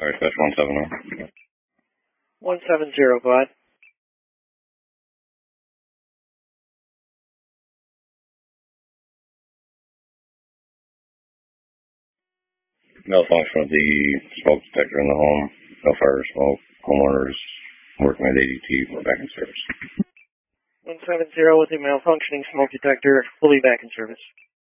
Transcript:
Sorry, Special 170. 170, go ahead. Malfunction with the smoke detector in the home. No fire or smoke. Homeowners working with ADT. We're back in service. 170 with the malfunctioning smoke detector, fully back in service.